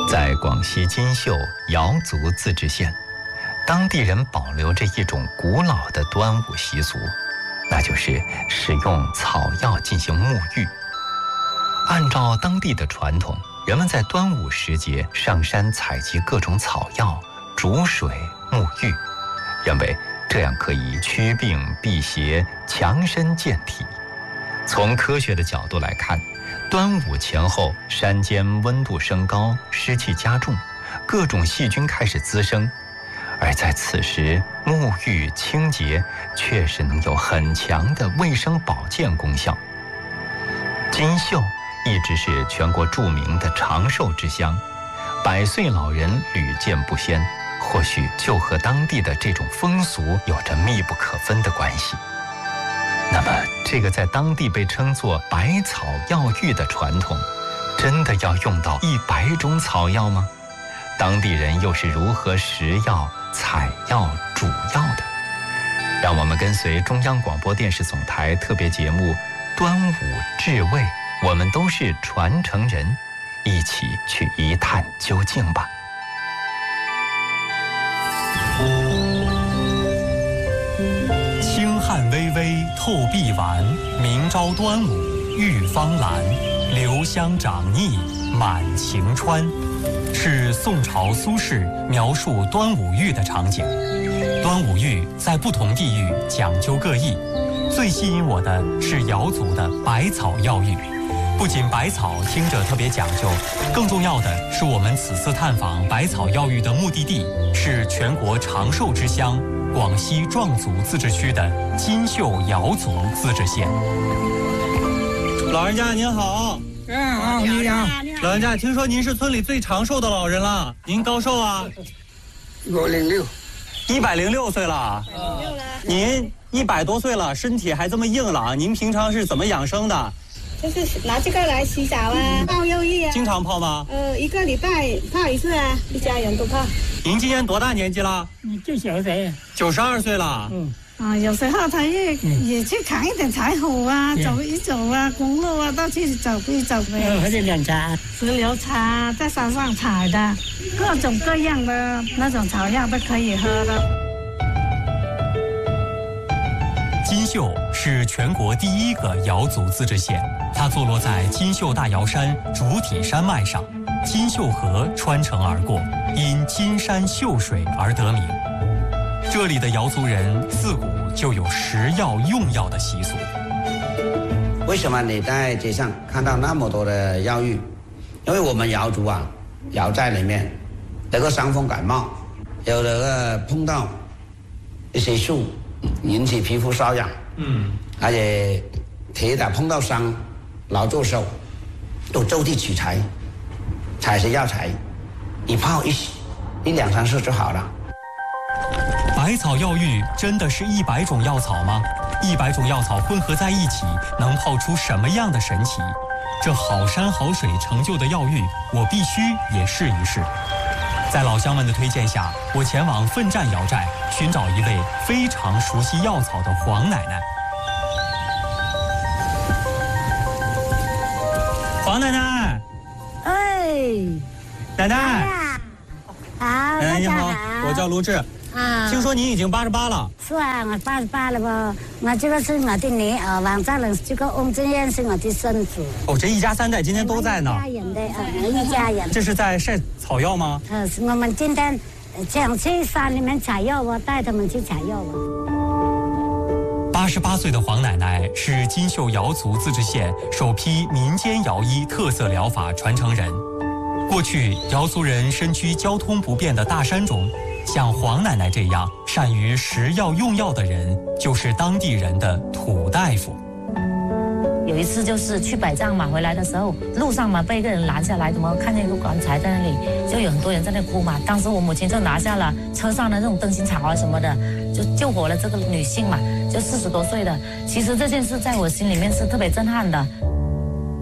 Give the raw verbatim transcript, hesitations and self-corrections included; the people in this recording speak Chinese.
在广西金秀瑶族自治县，当地人保留着一种古老的端午习俗，那就是使用草药进行沐浴。按照当地的传统，人们在端午时节上山采集各种草药，煮水沐浴，认为这样可以驱病辟邪、强身健体。从科学的角度来看，端午前后山间温度升高，湿气加重，各种细菌开始滋生，而在此时沐浴清洁确实能有很强的卫生保健功效。金秀一直是全国著名的长寿之乡，百岁老人屡见不鲜，或许就和当地的这种风俗有着密不可分的关系。那么这个在当地被称作百草药浴的传统，真的要用到一百种草药吗？当地人又是如何食药、采药、煮药的？让我们跟随中央广播电视总台特别节目《端午至味》，我们都是传承人，一起去一探究竟吧。 清汉微微透碧丸，明朝端午玉芳兰。留香长腻满晴川，是宋朝苏轼描述端午浴的场景。端午浴在不同地域讲究各异，最吸引我的是瑶族的百草药浴。不仅百草听着特别讲究，更重要的是我们此次探访百草药浴的目的地是全国长寿之乡广西壮族自治区的金秀瑶族自治县。 老人家您好。 嗯，好，你好。 老人家，听说您是村里最长寿的老人了，您高寿啊？ 一百零六。 一百零六岁了。 嗯， 您一百多岁了，身体还这么硬朗，您平常是怎么养生的？ 就是拿这个来洗澡啊，泡药浴啊。 经常泡吗？ 呃，一个礼拜泡一次啊，一家人都泡。 您今年多大年纪了？ 你就小岁。 九十二岁了。 嗯。 啊，有时候他也、嗯、也去砍一点柴火啊，嗯、走一走啊，公路啊，到处走一走呗。 嗯，喝点凉茶， 石榴茶，在山上采的，各种各样的那种草药都可以喝的。 金秀是全国第一个瑶族自治县，它坐落在金秀大瑶山主体山脉上，金秀河穿城而过，因金山秀水而得名。这里的瑶族人自古就有食药用药的习俗。 为什么你在街上看到那么多的药浴？因为我们瑶族啊，瑶寨里面有个伤风感冒，有的个碰到一些树引起皮肤瘙痒，嗯，而且铁打碰到伤，劳作手，都就地取材，采些药材，一泡一洗，一两三次就好了。 百草药浴真的是一百种药草吗？一百种药草混合在一起，能泡出什么样的神奇？这好山好水成就的药浴，我必须也试一试。在老乡们的推荐下，我前往奋战瑶寨，寻找一位非常熟悉药草的黄奶奶。 黄奶奶， 哎， 奶奶， 好， 奶奶你好，我叫卢志。 啊， 听说您已经八十八了。 是啊，我八十八了吧？我这个是我的女儿，王家人，这个翁正燕是我的孙子。 哦，这一家三代今天都在呢。 一家人的，呃，一家人。 这是在晒草药吗？ 呃，是我们今天想去山里面采药，我带他们去采药啊。 八十八岁的黄奶奶是金秀瑶族自治县首批民间瑶医特色疗法传承人。过去，瑶族人身居交通不便的大山中。像黄奶奶这样善于食药用药的人，就是当地人的土大夫。 有一次就是去摆帐嘛，回来的时候路上嘛被一个人拦下来，怎么看见一个棺材在那里，就有很多人在那哭嘛。当时我母亲就拿下了车上的那种灯芯草啊什么的，就救活了这个女性嘛，就四十多岁的。其实这件事在我心里面是特别震撼的。